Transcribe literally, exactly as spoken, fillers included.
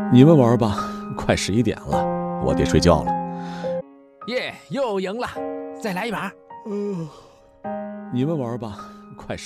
你们玩吧，快十一点了，我得睡觉了。 耶，又赢了，再来一把。 嗯、呃，你们玩吧，快十。